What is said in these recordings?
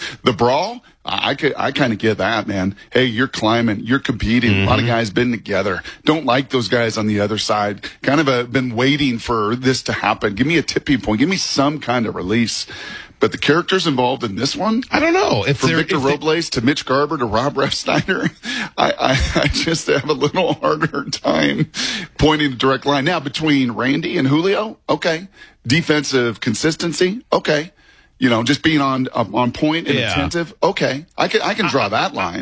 The brawl, I kind of get that, man. Hey, you're climbing, you're competing. A lot of guys been together. Don't like those guys on the other side. Kind of been waiting for this to happen. Give me a tipping point. Give me some kind of release. But the characters involved in this one, I don't know. From Victor Robles to Mitch Garber to Rob Refsnyder, I just have a little harder time pointing a direct line. Now, between Randy and Julio, okay. Defensive consistency, okay. Just being on point and attentive, okay. I can draw that line.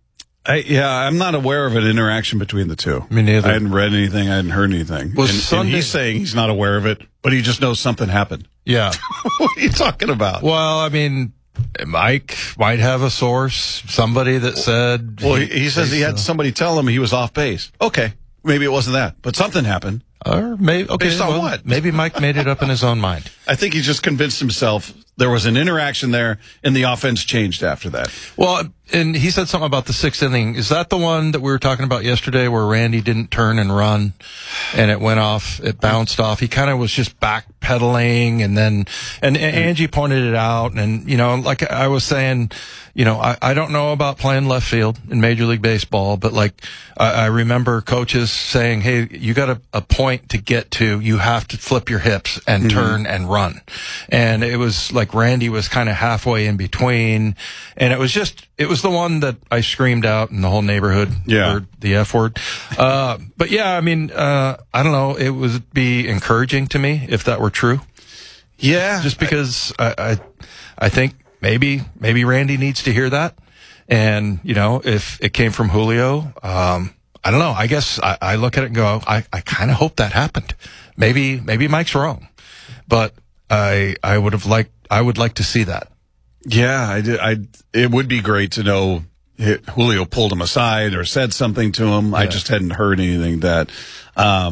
I'm not aware of an interaction between the two. Me neither. I hadn't read anything. I hadn't heard anything. And he's saying he's not aware of it, but he just knows something happened. Yeah. What are you talking about? Well, I mean, Mike might have a source, somebody that said... Well, he says he had somebody tell him he was off base. Okay, maybe it wasn't that, but something happened. Or maybe, okay, based on what? Maybe Mike made it up in his own mind. I think he just convinced himself there was an interaction there, and the offense changed after that. Well, and he said something about the sixth inning. Is that the one that we were talking about yesterday where Randy didn't turn and run, and it went off, it bounced off? He kind of was just backpedaling, and then, and Angie pointed it out, and, like I was saying, I don't know about playing left field in Major League Baseball, but I remember coaches saying, hey, you got a point to get to, you have to flip your hips and turn and run. And it was like Randy was kind of halfway in between, and it was the one that I screamed out and the whole neighborhood heard the F word. But yeah, I mean, I don't know, it would be encouraging to me if that were true. Yeah. Just because I think maybe Randy needs to hear that. And, if it came from Julio, I don't know. I guess I look at it and go, I kind of hope that happened. Maybe Mike's wrong, but I would like to see that. Yeah, it would be great to know Julio pulled him aside or said something to him. Yeah. I just hadn't heard anything that, I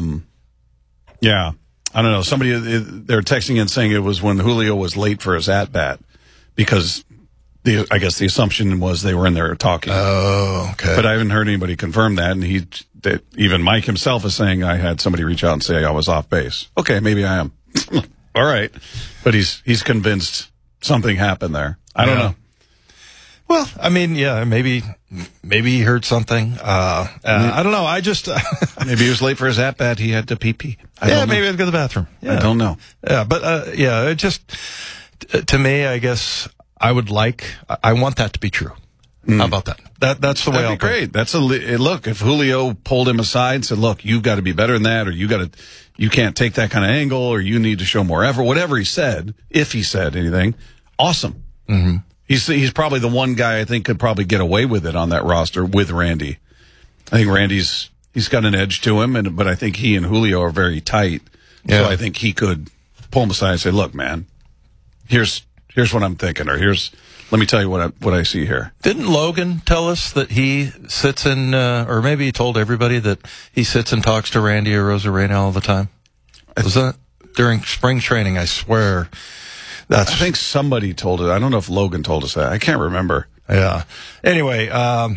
don't know. Somebody, they're texting in saying it was when Julio was late for his at-bat because I guess the assumption was they were in there talking. Oh, okay. But I haven't heard anybody confirm that, and even Mike himself is saying I had somebody reach out and say I was off base. Okay, maybe I am. All right. But he's convinced something happened there. I don't know. Well, I mean, maybe he heard something. I don't know. I just maybe he was late for his at bat. He had to pee. Maybe I had to go to the bathroom. Yeah. I don't know. Yeah, but it just to me, I guess I want that to be true. How about that? That's the way I'll be great. That's look. If Julio pulled him aside and said, "Look, you've got to be better than that, or you can't take that kind of angle, or you need to show more effort." Whatever he said, if he said anything, awesome. Mm-hmm. He's probably the one guy I think could probably get away with it on that roster with Randy. I think Randy's got an edge to him, but I think he and Julio are very tight. Yeah. So I think he could pull him aside and say, "Look, man, here's what I'm thinking, or let me tell you what I see here." Didn't Logan tell us that he sits in, or maybe he told everybody that he sits and talks to Randy or Rosarena all the time? Was that during spring training? I swear. I think somebody told it. I don't know if Logan told us that. I can't remember. Yeah. Anyway,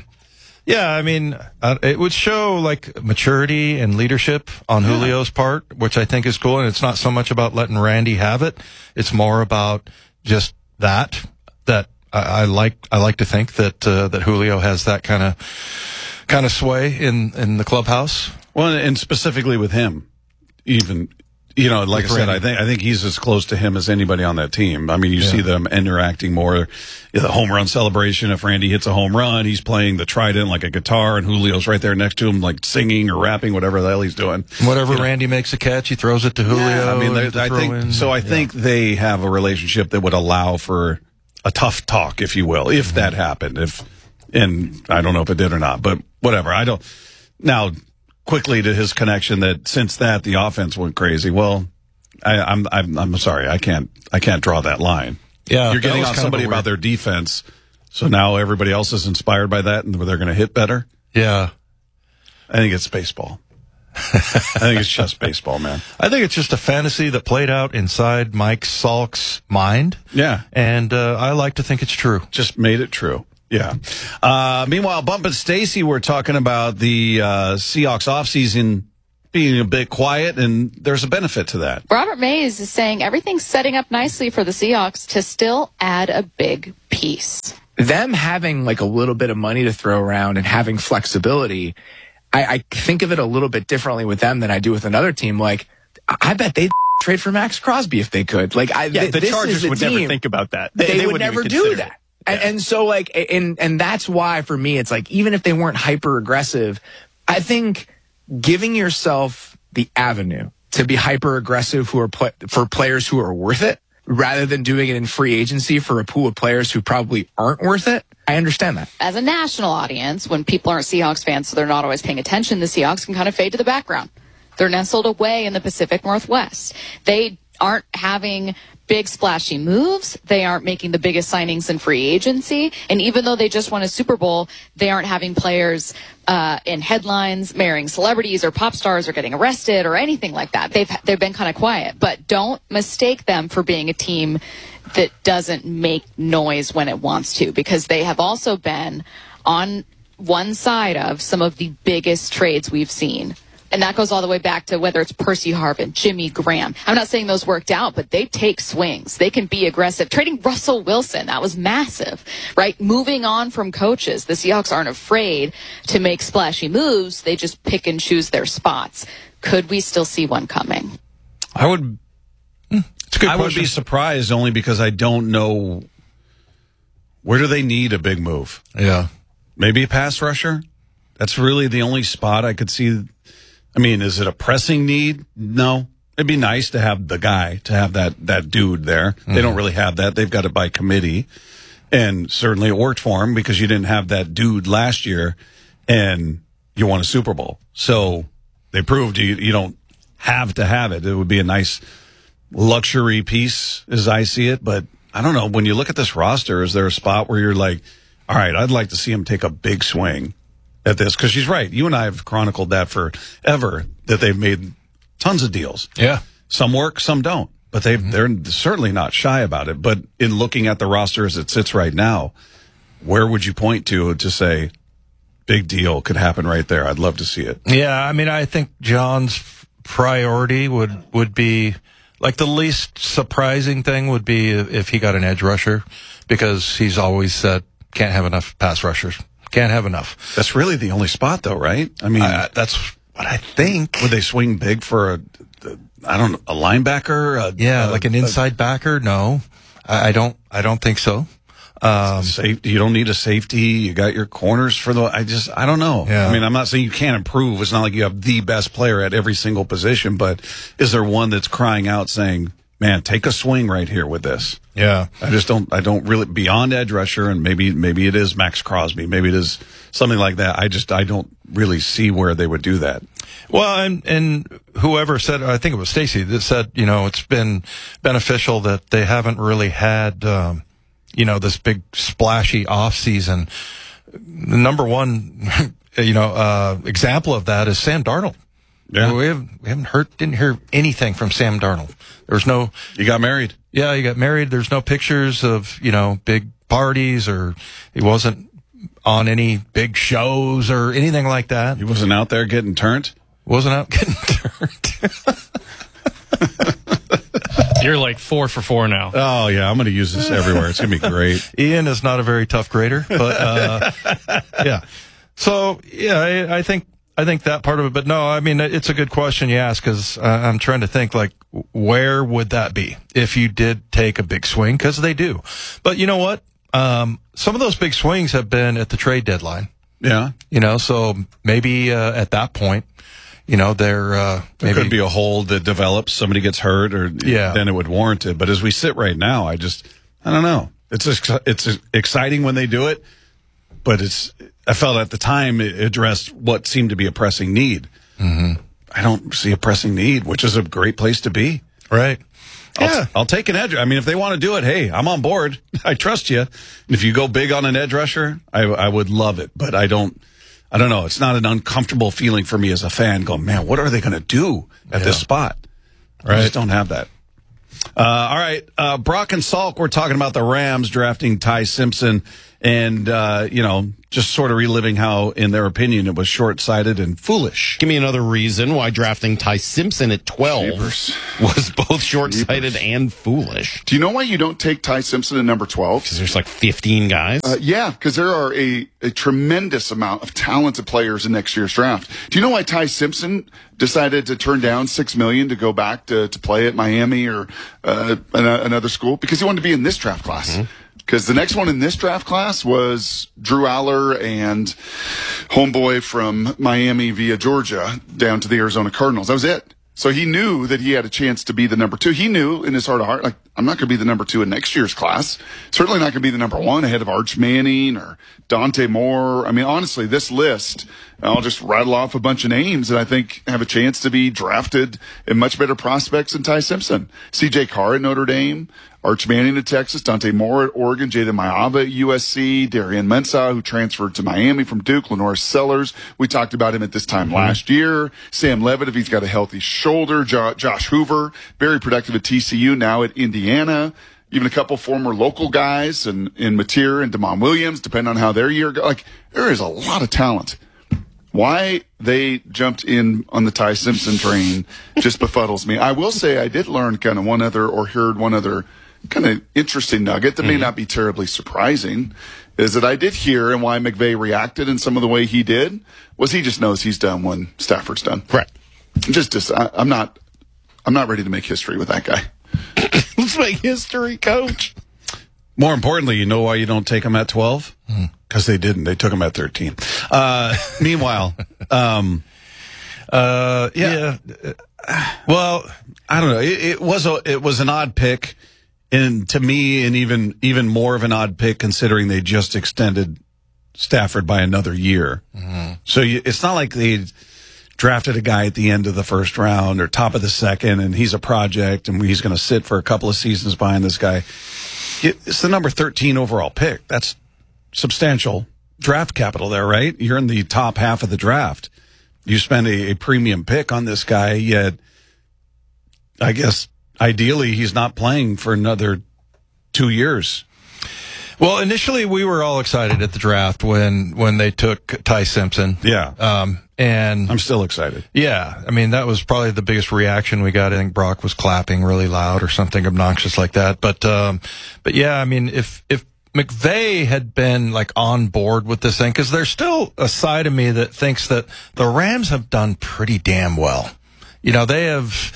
I mean, it would show like maturity and leadership on Julio's part, which I think is cool. And it's not so much about letting Randy have it. It's more about just that I like to think that Julio has that kind of sway in the clubhouse. Well, and specifically with him, even. Like I said, I think he's as close to him as anybody on that team. I mean, you see them interacting more. The home run celebration, if Randy hits a home run, he's playing the trident like a guitar, and Julio's right there next to him, like singing or rapping, whatever the hell he's doing. Whatever Randy makes a catch, he throws it to Julio. Yeah, I mean, I think they have a relationship that would allow for a tough talk, if you will, if that happened. And I don't know if it did or not, but whatever. Now, quickly to his connection that since that the offense went crazy. Well, I'm sorry, I can't draw that line. Yeah, you're getting on somebody about their defense, so now everybody else is inspired by that, and they're going to hit better. Yeah, I think it's baseball. I think it's just baseball, man. I think it's just a fantasy that played out inside Mike Salk's mind. Yeah, and I like to think it's true. Just made it true. Yeah. Meanwhile, Bump and Stacy were talking about the Seahawks offseason being a bit quiet, and there's a benefit to that. Robert Mays is saying everything's setting up nicely for the Seahawks to still add a big piece. Them having like a little bit of money to throw around and having flexibility, I think of it a little bit differently with them than I do with another team. Like, I bet they'd trade for Max Crosby if they could. Like, the Chargers would never think about that. They would never do that. And so, like, and that's why for me, it's like, even if they weren't hyper aggressive, I think giving yourself the avenue to be hyper aggressive for players who are worth it, rather than doing it in free agency for a pool of players who probably aren't worth it. I understand that. As a national audience, when people aren't Seahawks fans, so they're not always paying attention, the Seahawks can kind of fade to the background. They're nestled away in the Pacific Northwest. They aren't having big splashy moves. They aren't making the biggest signings in free agency. And even though they just won a Super Bowl, they aren't having players in headlines marrying celebrities or pop stars or getting arrested or anything like that. They've been kind of quiet. But don't mistake them for being a team that doesn't make noise when it wants to, because they have also been on one side of some of the biggest trades we've seen. And that goes all the way back to whether it's Percy Harvin, Jimmy Graham. I'm not saying those worked out, but they take swings. They can be aggressive. Trading Russell Wilson, that was massive, right? Moving on from coaches. The Seahawks aren't afraid to make splashy moves. They just pick and choose their spots. Could we still see one coming? I would be surprised, only because I don't know, where do they need a big move? Yeah. Maybe a pass rusher? That's really the only spot I could see. I mean, is it a pressing need? No. It'd be nice to have the guy, to have that dude there. Mm-hmm. They don't really have that. They've got it by committee. And certainly it worked for them, because you didn't have that dude last year and you won a Super Bowl. So they proved you don't have to have it. It would be a nice luxury piece as I see it. But I don't know. When you look at this roster, is there a spot where you're like, all right, I'd like to see him take a big swing at this? Because she's right. You and I have chronicled that forever, that they've made tons of deals. Yeah. Some work, some don't. But they're certainly not shy about it. But in looking at the roster as it sits right now, where would you point to say, big deal could happen right there? I'd love to see it. Yeah, I mean, I think John's priority would be, like, the least surprising thing would be if he got an edge rusher, because he's always said, can't have enough pass rushers. Can't have enough. That's really the only spot, though, right? I mean, that's what I think. Would they swing big for a linebacker? Like an inside backer? No, I don't think so. Safety. You don't need a safety. You got your corners for I don't know. Yeah. I mean, I'm not saying you can't improve. It's not like you have the best player at every single position, but is there one that's crying out saying, man, take a swing right here with this? Yeah. I don't really, beyond edge rusher, and maybe it is Max Crosby. Maybe it is something like that. I don't really see where they would do that. Well, and whoever said, I think it was Stacy, that said, it's been beneficial that they haven't really had, this big splashy off season. The number one, example of that is Sam Darnold. Yeah. We didn't hear anything from Sam Darnold. There's no. You got married. Yeah, you got married. There's no pictures of, big parties, or he wasn't on any big shows or anything like that. He wasn't out there getting turned? Wasn't out getting turned. You're like 4 for 4 now. Oh, yeah. I'm going to use this everywhere. It's going to be great. Ian is not a very tough grader, but, yeah. So, yeah, I think that part of it, but no, I mean, it's a good question you ask, because I'm trying to think, like, where would that be if you did take a big swing? Because they do. But you know what? Some of those big swings have been at the trade deadline. Yeah. So maybe at that point, there could be a hole that develops, somebody gets hurt, or then it would warrant it. But as we sit right now, I don't know. It's exciting when they do it, but I felt at the time it addressed what seemed to be a pressing need. Mm-hmm. I don't see a pressing need, which is a great place to be. Right. I'll take an edge. I mean, if they want to do it, hey, I'm on board. I trust you. And if you go big on an edge rusher, I would love it. But I don't know. It's not an uncomfortable feeling for me as a fan going, man, what are they going to do at this spot? Right. I just don't have that. All right. Brock and Salk, we're talking about the Rams drafting Ty Simpson. And, just sort of reliving how, in their opinion, it was short-sighted and foolish. Give me another reason why drafting Ty Simpson at 12 was both short-sighted and foolish. Do you know why you don't take Ty Simpson at number 12? Because there's like 15 guys. Yeah, because there are a tremendous amount of talented players in next year's draft. Do you know why Ty Simpson decided to turn down $6 million to go back to play at Miami or another school? Because he wanted to be in this draft class. Because the next one in this draft class was Drew Aller and homeboy from Miami via Georgia down to the Arizona Cardinals. That was it. So he knew that he had a chance to be the number 2. He knew in his heart of heart, like, I'm not going to be the number 2 in next year's class. Certainly not going to be the number 1 ahead of Arch Manning or Dante Moore. I mean, honestly, this list, I'll just rattle off a bunch of names that I think have a chance to be drafted in much better prospects than Ty Simpson. C.J. Carr at Notre Dame, Arch Manning at Texas, Dante Moore at Oregon, Jaden Mayava at USC, Darian Mensah, who transferred to Miami from Duke, Lenore Sellers. We talked about him at this time last year. Sam Levitt, if he's got a healthy shoulder. Josh Hoover, very productive at TCU, now at Indiana. Even a couple former local guys in Mateer and Damon Williams, depending on how their year goes. Like, there is a lot of talent. Why they jumped in on the Ty Simpson train just befuddles me. I will say I did learn kind of heard one other kind of interesting nugget that may not be terribly surprising, is that I did hear, and why McVay reacted in some of the way he did, was he just knows he's done when Stafford's done. Correct. Mm-hmm. I'm not ready to make history with that guy. Let's make history, coach. More importantly, you know why you don't take him at 12? Because they didn't. They took him at 13. Meanwhile, Yeah. Well, I don't know. It was an odd pick, and to me, and even more of an odd pick considering they just extended Stafford by another year. So it's not like they drafted a guy at the end of the first round or top of the second, and he's a project, and he's going to sit for a couple of seasons behind this guy. It's the number 13 overall pick. That's substantial draft capital there, right? You're in the top half of the draft. You spend a premium pick on this guy, yet I guess ideally he's not playing for another 2 years. well, initially we were all excited at the draft when they took Ty Simpson. Yeah. And I'm still excited. yeah, I mean, that was probably the biggest reaction we got. I think Brock was clapping really loud or something obnoxious like that. But yeah, I mean, if McVay had been like on board with this thing, because there's still a side of me that thinks that the Rams have done pretty damn well. You know, they've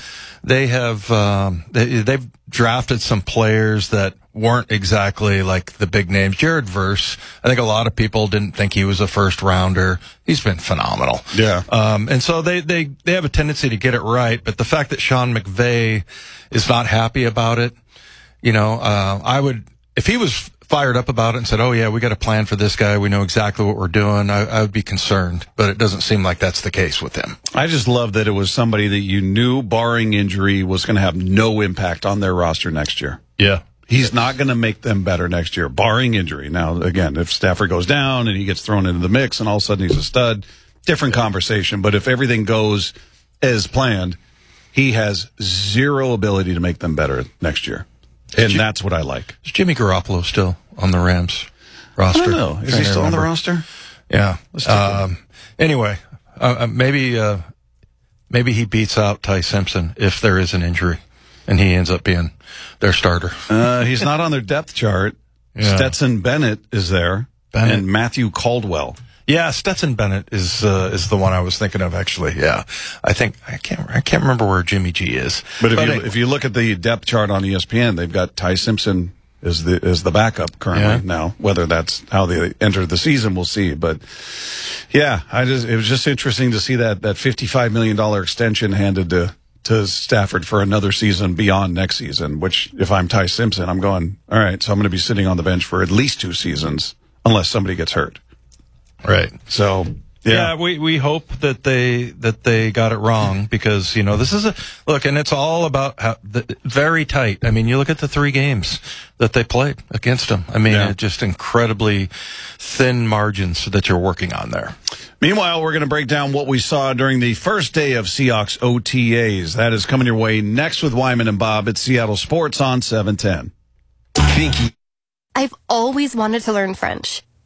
drafted some players that weren't exactly like the big names. Jared Verse, I think a lot of people didn't think he was a first rounder. He's been phenomenal. Yeah. And so they have a tendency to get it right, but the fact that Sean McVay is not happy about it, you know, I would, if he was fired up about it and said, oh yeah, we got a plan for this guy, we know exactly what we're doing, I would be concerned, but it doesn't seem like that's the case with him. I just love that it was somebody that you knew, barring injury, was going to have no impact on their roster next year. Yeah. He's not going to make them better next year, barring injury. Now, again, if Stafford goes down and he gets thrown into the mix and all of a sudden he's a stud, different conversation. But if everything goes as planned, he has zero ability to make them better next year. And that's what I like. Is Jimmy Garoppolo still on the Rams roster? I don't know. Is he still on the roster? Yeah. Anyway, maybe he beats out Ty Simpson if there is an injury, and he ends up being their starter. He's not on their depth chart. Yeah. Stetson Bennett is there, and Matthew Caldwell. Yeah, Stetson Bennett is the one I was thinking of, actually. Yeah, I can't remember where Jimmy G is. But if you look at the depth chart on ESPN, they've got Ty Simpson as the backup currently now. Whether that's how they enter the season, we'll see. But yeah, it was just interesting to see that $55 million extension handed to Stafford for another season beyond next season. Which, if I'm Ty Simpson, I'm going, all right, so I'm going to be sitting on the bench for at least 2 seasons unless somebody gets hurt. Right. So yeah, we hope that they got it wrong, because, you know, this is and it's all about very tight. I mean, you look at the 3 games that they played against them. I mean, just incredibly thin margins that you're working on there. Meanwhile, we're going to break down what we saw during the first day of Seahawks OTAs. That is coming your way next with Wyman and Bob at Seattle Sports on 710. I've always wanted to learn French.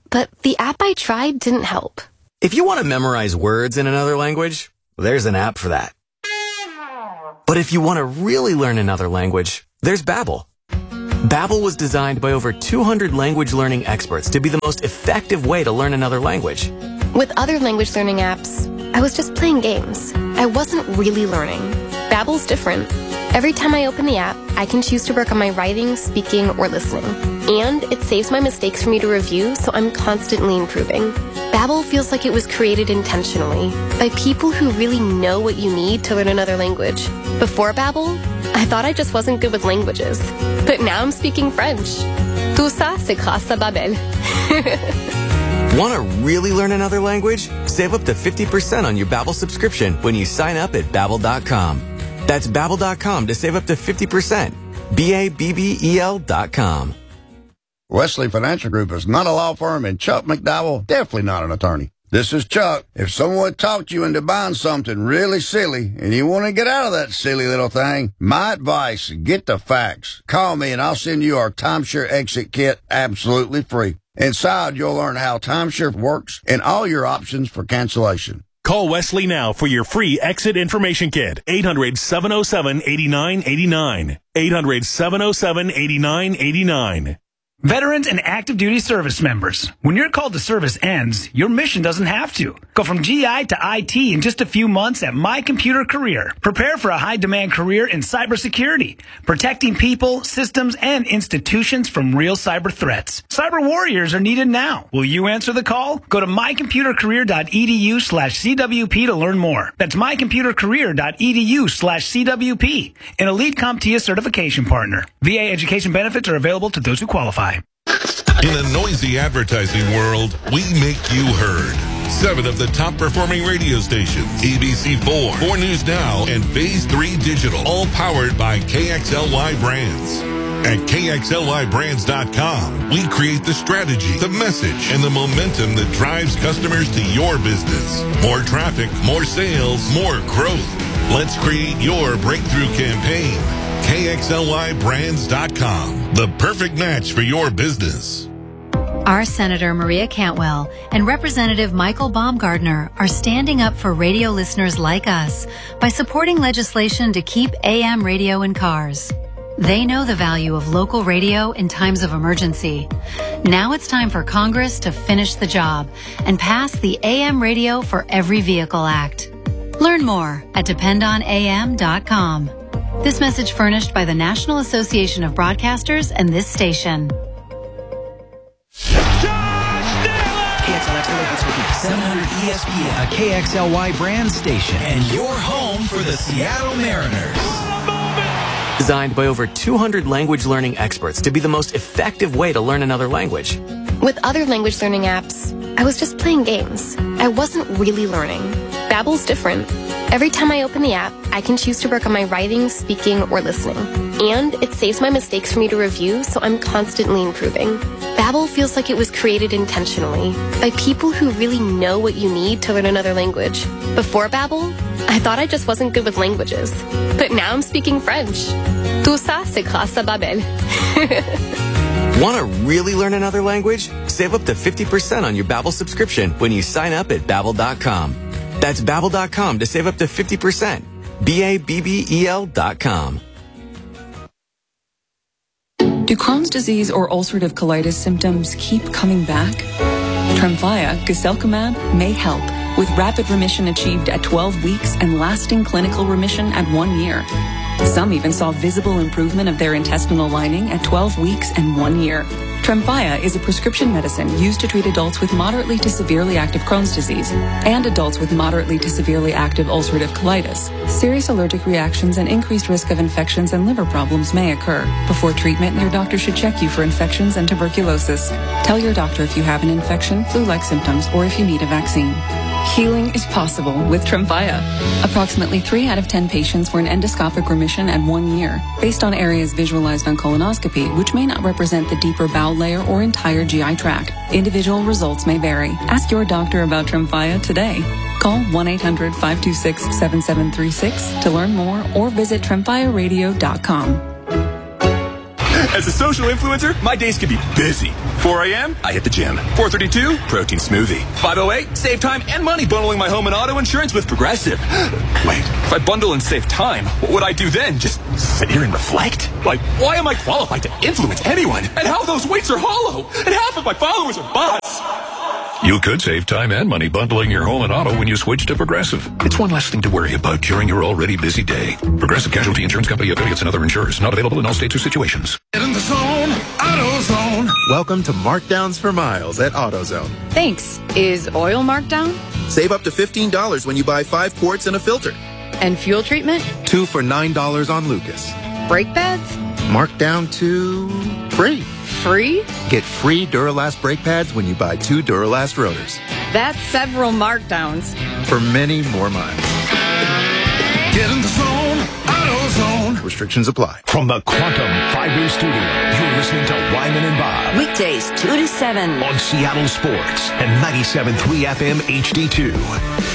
but the app I tried didn't help. If you want to memorize words in another language, there's an app for that. But if you want to really learn another language, there's Babbel. Babbel was designed by over 200 language learning experts to be the most effective way to learn another language. With other language learning apps, I was just playing games. I wasn't really learning. Babbel's different. Every time I open the app, I can choose to work on my writing, speaking, or listening. And it saves my mistakes for me to review, so I'm constantly improving. Babbel feels like it was created intentionally by people who really know what you need to learn another language. Before Babbel, I thought I just wasn't good with languages. But now I'm speaking French. Tout ça, c'est grâce à Babbel. Want to really learn another language? Save up to 50% on your Babbel subscription when you sign up at Babbel.com. That's Babbel.com to save up to 50%. Babbel.com. Wesley Financial Group is not a law firm, and Chuck McDowell, definitely not an attorney. This is Chuck. If someone talked you into buying something really silly and you want to get out of that silly little thing, my advice, get the facts. Call me and I'll send you our timeshare exit kit absolutely free. Inside, you'll learn how timeshare works and all your options for cancellation. Call Wesley now for your free exit information kit. 800-707-8989. 800-707-8989. Veterans and active duty service members, when your call to service ends, your mission doesn't have to. Go from GI to IT in just a few months at My Computer Career. Prepare for a high-demand career in cybersecurity, protecting people, systems, and institutions from real cyber threats. Cyber warriors are needed now. Will you answer the call? Go to mycomputercareer.edu/CWP to learn more. That's mycomputercareer.edu/CWP, an elite CompTIA certification partner. VA education benefits are available to those who qualify. In a noisy advertising world, we make you heard. 7 of the top performing radio stations, ABC4, 4 News Now, and Phase 3 Digital, all powered by KXLY Brands. At KXLYBrands.com, we create the strategy, the message, and the momentum that drives customers to your business. More traffic, more sales, more growth. Let's create your breakthrough campaign. KXLYBrands.com, the perfect match for your business. Our Senator Maria Cantwell and Representative Michael Baumgardner are standing up for radio listeners like us by supporting legislation to keep AM radio in cars. They know the value of local radio in times of emergency. Now it's time for Congress to finish the job and pass the AM Radio for Every Vehicle Act. Learn more at dependonam.com. This message furnished by the National Association of Broadcasters and this station. KXLX 700 ESPN, a KXLY brand station, and your home for the Seattle Mariners. Designed by over 200 language learning experts to be the most effective way to learn another language. With other language learning apps, I was just playing games. I wasn't really learning. Babbel's different. Every time I open the app, I can choose to work on my writing, speaking, or listening. And it saves my mistakes for me to review, so I'm constantly improving. Babbel feels like it was created intentionally by people who really know what you need to learn another language. Before Babbel, I thought I just wasn't good with languages. But now I'm speaking French. Tout ça, c'est grâce à Babbel. Want to really learn another language? Save up to 50% on your Babbel subscription when you sign up at Babbel.com. That's Babbel.com to save up to 50%. Babbel.com. Do Crohn's disease or ulcerative colitis symptoms keep coming back? Tremfya, guselkumab, may help, with rapid remission achieved at 12 weeks and lasting clinical remission at 1 year. Some even saw visible improvement of their intestinal lining at 12 weeks and 1 year. Tremfya is a prescription medicine used to treat adults with moderately to severely active Crohn's disease and adults with moderately to severely active ulcerative colitis. Serious allergic reactions and increased risk of infections and liver problems may occur. Before treatment, your doctor should check you for infections and tuberculosis. Tell your doctor if you have an infection, flu-like symptoms, or if you need a vaccine. Healing is possible with Tremfya. Approximately 3 out of 10 patients were in endoscopic remission at 1 year, based on areas visualized on colonoscopy, which may not represent the deeper bowel layer or entire GI tract. Individual results may vary. Ask your doctor about Tremfya today. Call 1-800-526-7736 to learn more or visit TremfyaRadio.com. As a social influencer, my days can be busy. 4 a.m., I hit the gym. 4:32, protein smoothie. 5:08, save time and money bundling my home and auto insurance with Progressive. Wait, if I bundle and save time, what would I do then? Just sit here and reflect? Like, why am I qualified to influence anyone? And how those weights are hollow? And half of my followers are bots. You could save time and money bundling your home and auto when you switch to Progressive. It's one less thing to worry about during your already busy day. Progressive Casualty Insurance Company, affiliates, and other insurers. Not available in all states or situations. Get in the zone, AutoZone. Welcome to Markdowns for Miles at AutoZone. Thanks. Is oil marked down? Save up to $15 when you buy 5 quarts and a filter. And fuel treatment? 2 for $9 on Lucas. Brake pads? Marked down to free. Free? Get free Duralast brake pads when you buy 2 Duralast rotors. That's several markdowns. For many more miles. Get in the zone, AutoZone. Restrictions apply. From the Quantum Fiber Studio, you're listening to Wyman and Bob. Weekdays 2 to 7. On Seattle Sports and 97.3 FM HD2.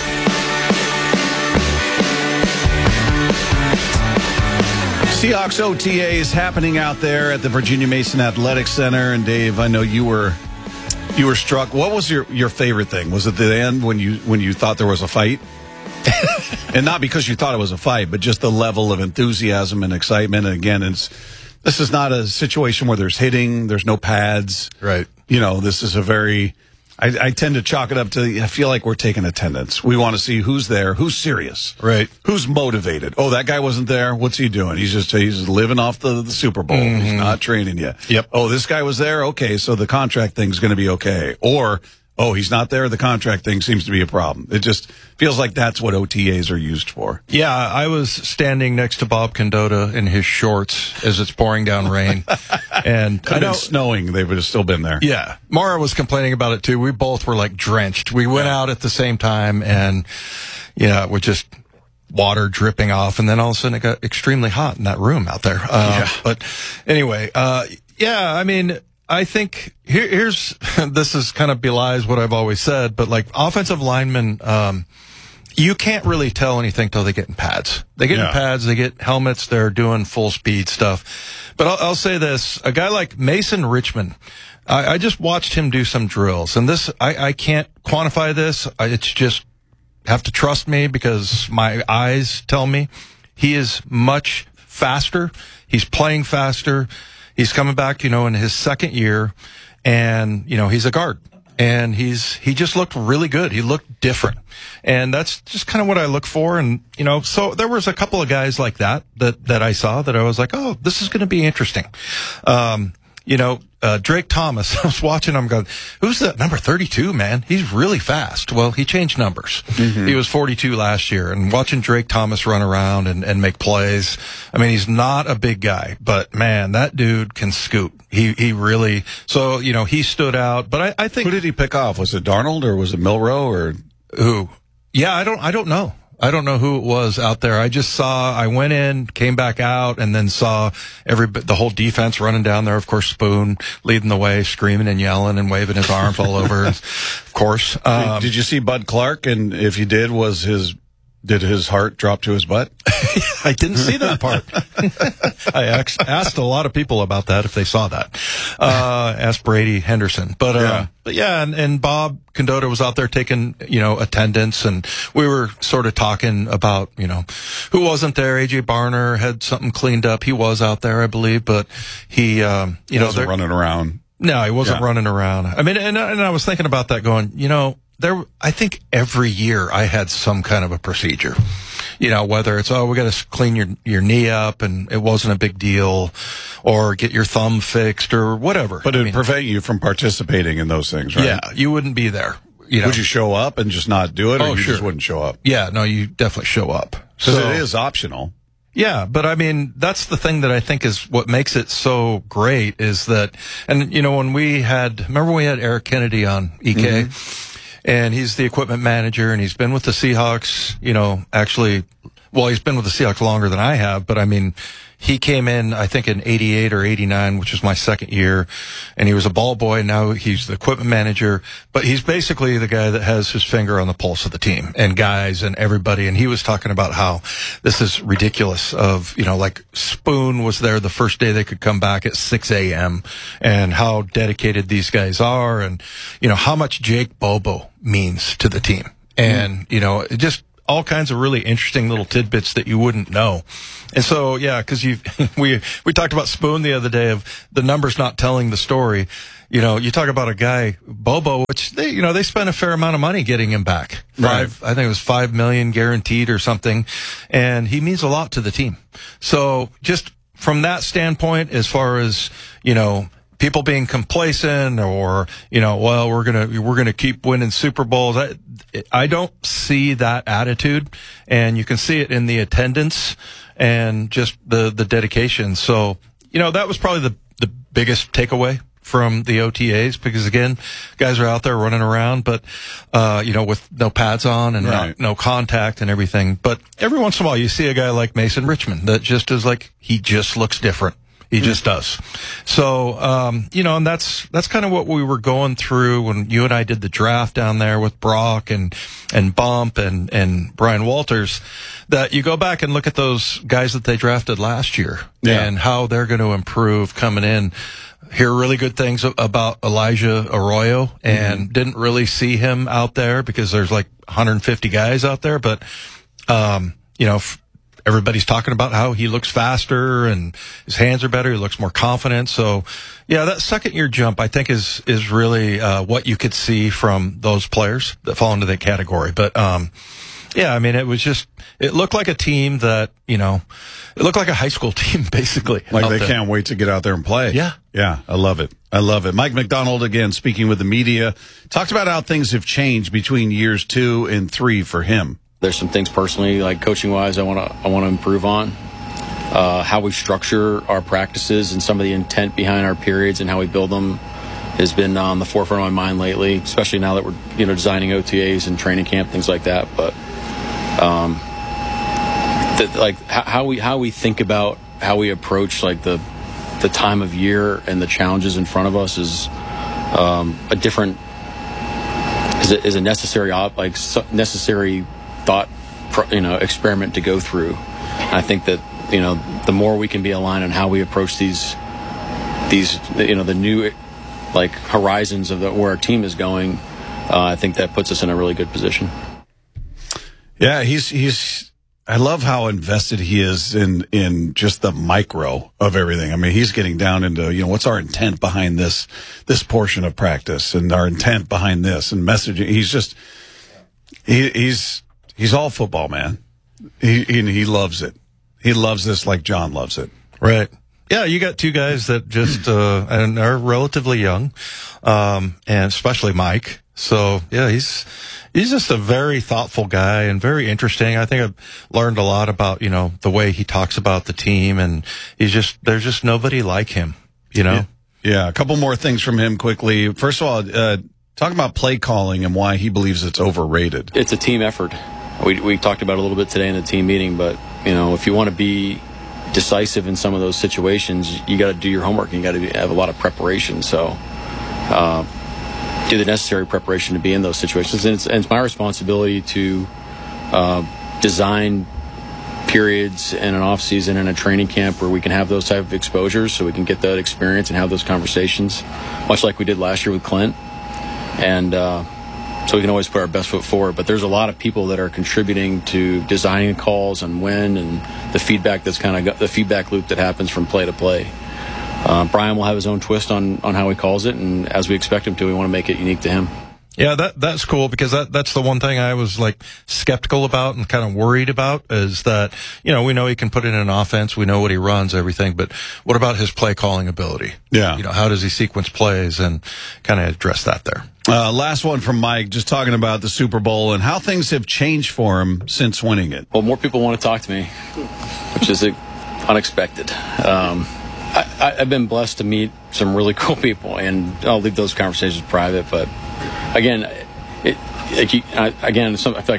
Seahawks OTA is happening out there at the Virginia Mason Athletic Center. And Dave, I know you were struck. What was your favorite thing? Was it the end when you thought there was a fight? And not because you thought it was a fight, but just the level of enthusiasm and excitement. And again, this is not a situation where there's hitting, there's no pads. Right. You know, this is a very... I tend to chalk it up to, I feel like we're taking attendance. We want to see who's there, who's serious. Right. Who's motivated. Oh, that guy wasn't there. What's he doing? He's living off the Super Bowl. Mm-hmm. He's not training yet. Yep. Oh, this guy was there. Okay. So the contract thing's going to be okay. Or, oh, he's not there. The contract thing seems to be a problem. It just feels like that's what OTAs are used for. Yeah. I was standing next to Bob Condotta in his shorts as it's pouring down rain. And Could have been snowing. They would have still been there. Yeah. Mara was complaining about it too. We both were like drenched. We went out at the same time and, it was just water dripping off. And then all of a sudden it got extremely hot in that room out there. But anyway, I mean, I think here's this is kind of belies what I've always said, but like offensive linemen, you can't really tell anything till they get in pads. They get in pads, they get helmets, they're doing full speed stuff. But I'll say this, a guy like Mason Richmond, I just watched him do some drills, and this, I can't quantify this. It's just, have to trust me because my eyes tell me he is much faster. He's playing faster. He's coming back, in his second year, and, he's a guard. And he just looked really good. He looked different. And that's just kind of what I look for. And, so there was a couple of guys like that I saw that I was like, oh, this is going to be interesting. Drake Thomas, I was watching him going, who's that number 32, man? He's really fast. Well, he changed numbers. Mm-hmm. He was 42 last year, and watching Drake Thomas run around and make plays. I mean, he's not a big guy, but man, that dude can scoot. He really, so, he stood out, but I think. Who did he pick off? Was it Darnold or was it Milroe or who? Yeah, I don't know. I don't know who it was out there. I went in, came back out, and then saw the whole defense running down there. Of course, Spoon leading the way, screaming and yelling and waving his arms all over. Of course. Did you see Bud Clark? And if you did, did his heart drop to his butt? I didn't see that part. I asked a lot of people about that if they saw that. Asked Brady Henderson. But and Bob Condotta was out there taking, attendance, and we were sort of talking about, who wasn't there. AJ Barner had something cleaned up. He was out there, I believe, but he, wasn't running around. No, he wasn't running around. I mean, and I was thinking about that going, I think every year I had some kind of a procedure, whether it's, we got to clean your knee up and it wasn't a big deal, or get your thumb fixed or whatever. But it'd prevent you from participating in those things, right? Yeah, you wouldn't be there. Would you show up and just not do it, or you just wouldn't show up? Yeah, no, you definitely show up. Because it is optional. Yeah, but I mean, that's the thing that I think is what makes it so great is that, and when we had Eric Kennedy on EK, mm-hmm. and he's the equipment manager, and he's been with the Seahawks, actually well, he's been with the Seahawks longer than I have, but I mean, he came in, I think, in 88 or 89, which was my second year, and he was a ball boy. Now he's the equipment manager, but he's basically the guy that has his finger on the pulse of the team and guys and everybody. And he was talking about how this is ridiculous of, like Spoon was there the first day they could come back at 6 a.m. and how dedicated these guys are and, how much Jake Bobo means to the team. And, just all kinds of really interesting little tidbits that you wouldn't know. And so, yeah, because we talked about Spoon the other day of the numbers not telling the story. You talk about a guy, Bobo, which they spent a fair amount of money getting him back. I think it was $5 million guaranteed or something. And he means a lot to the team. So just from that standpoint, as far as, people being complacent or, well, we're going to keep winning Super Bowls. I don't see that attitude, and you can see it in the attendance and just the dedication. So, that was probably the biggest takeaway from the OTAs, because again, guys are out there running around, but, with no pads on and no contact and everything. But every once in a while you see a guy like Mason Richmond that just is like, he just looks different. He just does. So, and that's kind of what we were going through when you and I did the draft down there with Brock and Bump and Brian Walters, that you go back and look at those guys that they drafted last year and how they're going to improve coming in. Hear really good things about Elijah Arroyo, and didn't really see him out there because there's like 150 guys out there, but, everybody's talking about how he looks faster and his hands are better. He looks more confident. So, yeah, that second-year jump, I think, is really what you could see from those players that fall into that category. But, it looked like a team that, it looked like a high school team, basically. Like they can't wait to get out there and play. Yeah. Yeah, I love it. I love it. Mike McDonald, again, speaking with the media, talked about how things have changed between years 2 and 3 for him. There's some things personally, like coaching-wise, I want to improve on. How we structure our practices and some of the intent behind our periods and how we build them has been on the forefront of my mind lately, especially now that we're designing OTAs and training camp, things like that. But how we think about how we approach like the time of year and the challenges in front of us is a different is a necessary necessary thought experiment to go through. And I think that the more we can be aligned on how we approach these the new horizons of where our team is going, I think that puts us in a really good position. Yeah, he's I love how invested he is in just the micro of everything. I mean, he's getting down into, what's our intent behind this portion of practice and our intent behind this and messaging. He's just he's all football, man. He loves it. He loves this like John loves it. Right. Yeah, you got two guys that just and are relatively young, and especially Mike. So yeah, he's just a very thoughtful guy and very interesting. I think I've learned a lot about the way he talks about the team, and there's just nobody like him. Yeah. A couple more things from him quickly. First of all, talk about play calling and why he believes it's overrated. It's a team effort. We talked about it a little bit today in the team meeting, but if you want to be decisive in some of those situations, you got to do your homework and you got to have a lot of preparation. So do the necessary preparation to be in those situations. And it's my responsibility to design periods in an off season and a training camp where we can have those type of exposures so we can get that experience and have those conversations, much like we did last year with Clint. And so we can always put our best foot forward. But there's a lot of people that are contributing to designing calls and when and the feedback that's kind of the feedback loop that happens from play to play. Brian will have his own twist on how he calls it, and as we expect him to, we want to make it unique to him. Yeah, that's cool, because that's the one thing I was skeptical about and kind of worried about is that, we know he can put it in an offense. We know what he runs, everything, but what about his play calling ability? Yeah. How does he sequence plays and kind of address that there? Last one from Mike, just talking about the Super Bowl and how things have changed for him since winning it. Well, more people want to talk to me, which is unexpected. I've been blessed to meet some really cool people, and I'll leave those conversations private. But again, I feel like I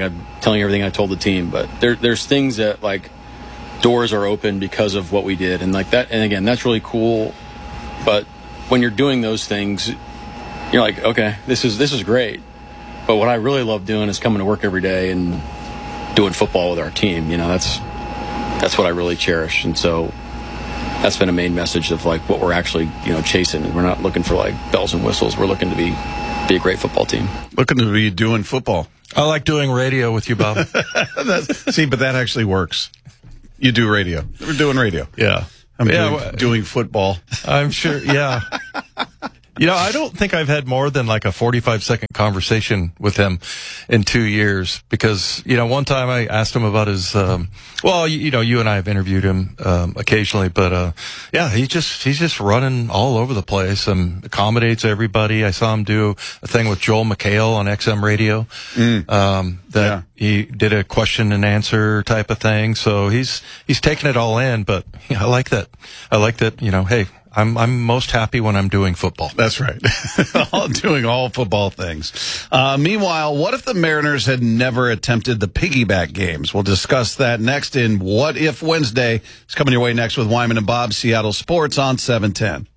telling everything I told the team. But there's things that, like, doors are open because of what we did, and like that. And again, that's really cool. But when you're doing those things, you're like, okay, this is great. But what I really love doing is coming to work every day and doing football with our team. You know, that's what I really cherish. And so that's been a main message of like what we're actually, you know, chasing. We're not looking for like bells and whistles. We're looking to be a great football team. Looking to be doing football. I like doing radio with you, Bob. See, but that actually works. You do radio. We're doing radio. Yeah. I'm doing football. I'm sure. Yeah. You know, I don't think I've had more than like a 45-second conversation with him in 2 years because, you know, one time I asked him about his, you know, you and I have interviewed him, occasionally, but, yeah, he's just running all over the place and accommodates everybody. I saw him do a thing with Joel McHale on XM radio, he did a question and answer type of thing. So he's taking it all in, but yeah, I like that. You know, hey, I'm most happy when I'm doing football. That's right. Doing all football things. Meanwhile, what if the Mariners had never attempted the piggyback games? We'll discuss that next in What If Wednesday. It's coming your way next with Wyman and Bob, Seattle Sports on 710.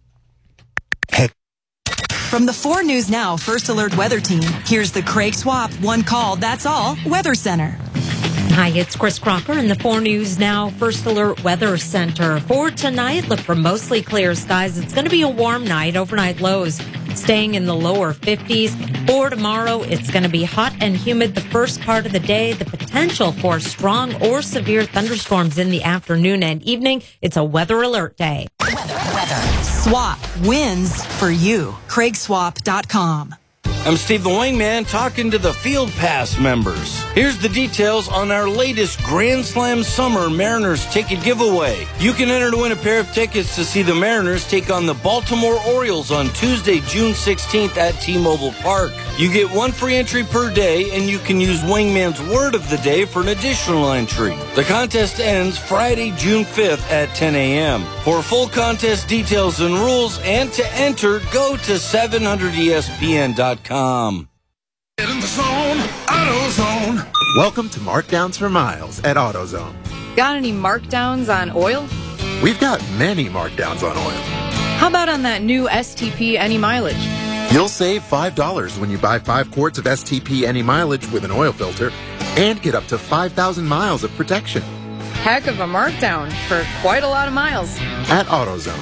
From the 4 News Now First Alert Weather Team, here's the Craig Swap One Call, That's All Weather Center. Hi, it's Chris Crocker in the 4 News Now First Alert Weather Center. For tonight, look for mostly clear skies. It's going to be a warm night. Overnight lows staying in the lower 50s. For tomorrow, it's going to be hot and humid the first part of the day. The potential for strong or severe thunderstorms in the afternoon and evening. It's a weather alert day. Weather. Swap wins for you. CraigSwap.com. I'm Steve the Wingman talking to the Field Pass members. Here's the details on our latest Grand Slam Summer Mariners ticket giveaway. You can enter to win a pair of tickets to see the Mariners take on the Baltimore Orioles on Tuesday, June 16th at T-Mobile Park. You get 1 free entry per day, and you can use Wingman's word of the day for an additional entry. The contest ends Friday, June 5th at 10 a.m. For full contest details and rules and to enter, go to 700ESPN.com. Get in the zone, AutoZone. Welcome to Markdowns for Miles at AutoZone. Got any markdowns on oil? We've got many markdowns on oil. How about on that new STP Any Mileage? You'll save $5 when you buy 5 quarts of STP Any Mileage with an oil filter and get up to 5,000 miles of protection. Heck of a markdown for quite a lot of miles. At AutoZone.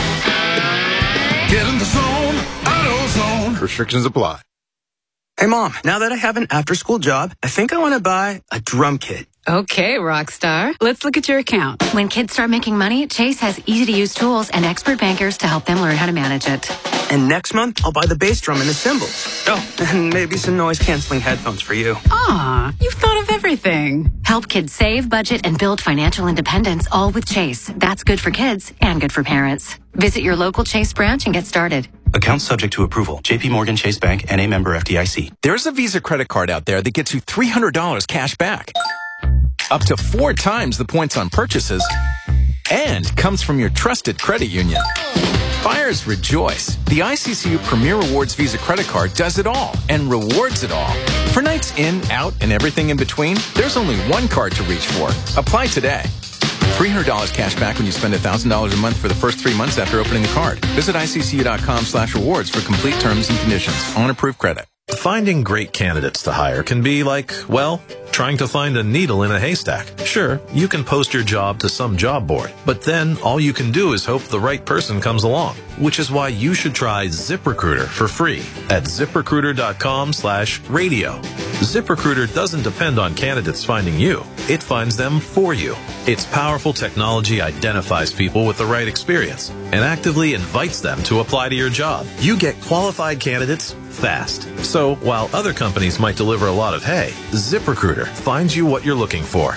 Get in the zone, AutoZone. Restrictions apply. Hey, Mom, now that I have an after-school job, I think I want to buy a drum kit. Okay, Rockstar. Let's look at your account. When kids start making money, Chase has easy-to-use tools and expert bankers to help them learn how to manage it. And next month, I'll buy the bass drum and the cymbals. Oh, and maybe some noise-canceling headphones for you. Aw, you've thought of everything. Help kids save, budget, and build financial independence, all with Chase. That's good for kids and good for parents. Visit your local Chase branch and get started. Account subject to approval. JP Morgan Chase Bank, N.A. member FDIC. There's a Visa credit card out there that gets you $300 cash back. Up to 4 times the points on purchases. And comes from your trusted credit union. Buyers rejoice. The ICCU Premier Rewards Visa credit card does it all and rewards it all. For nights in, out, and everything in between, there's only one card to reach for. Apply today. $300 cash back when you spend $1,000 a month for the first 3 months after opening the card. Visit ICCU.com/rewards for complete terms and conditions. On approved credit. Finding great candidates to hire can be like, well, trying to find a needle in a haystack. Sure, you can post your job to some job board, but then all you can do is hope the right person comes along, which is why you should try ZipRecruiter for free at ZipRecruiter.com/radio. ZipRecruiter doesn't depend on candidates finding you. It finds them for you. Its powerful technology identifies people with the right experience and actively invites them to apply to your job. You get qualified candidates fast. So while other companies might deliver a lot of hay, ZipRecruiter finds you what you're looking for.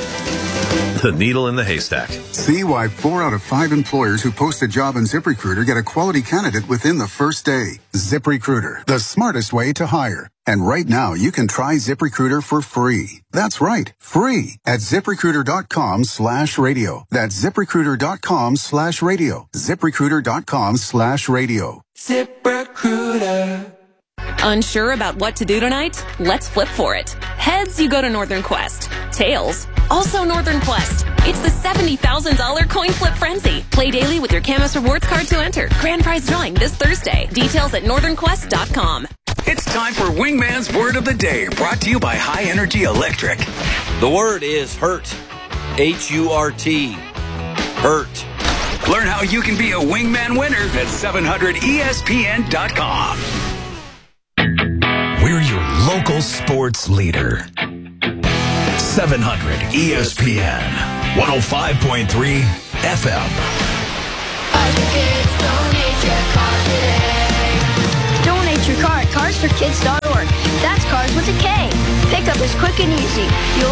The needle in the haystack. See why 4 out of 5 employers who post a job in ZipRecruiter get a quality candidate within the first day. ZipRecruiter, the smartest way to hire. And right now, you can try ZipRecruiter for free. That's right, free at ZipRecruiter.com/radio. That's ZipRecruiter.com/radio. ZipRecruiter.com/radio. ZipRecruiter. Unsure about what to do tonight? Let's flip for it. Heads, you go to Northern Quest. Tails, also Northern Quest. It's the $70,000 coin flip frenzy. Play daily with your Camus Rewards card to enter. Grand prize drawing this Thursday. Details at northernquest.com. It's time for Wingman's Word of the Day, brought to you by High Energy Electric. The word is hurt. H-U-R-T. Hurt. Learn how you can be a Wingman winner at 700ESPN.com. We're your local sports leader. 700 ESPN 105.3 FM. Donate your car at carsforkids.org. That's cars with a K. Pickup is quick and easy. You'll